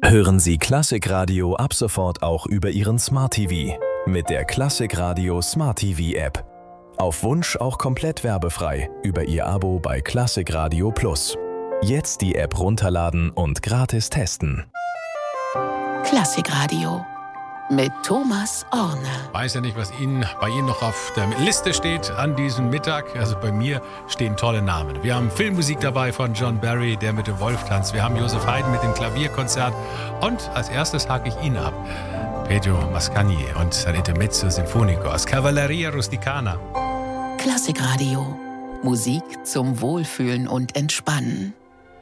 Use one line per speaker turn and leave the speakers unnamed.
Hören Sie Klassikradio ab sofort auch über Ihren Smart TV mit der Klassikradio Smart TV App. Auf Wunsch auch komplett werbefrei über Ihr Abo bei Klassikradio Plus. Jetzt die App runterladen und gratis testen.
Klassikradio mit Thomas Orne.
Weiß ja nicht, was bei Ihnen noch auf der Liste steht an diesem Mittag. Also bei mir stehen tolle Namen. Wir haben Filmmusik dabei von John Barry, der mit dem Wolf tanzt. Wir haben Josef Haydn mit dem Klavierkonzert. Und als erstes hake ich ihn ab. Pedro Mascagni und sein Intermezzo Sinfonico aus Cavalleria Rusticana.
Klassikradio. Musik zum Wohlfühlen und Entspannen.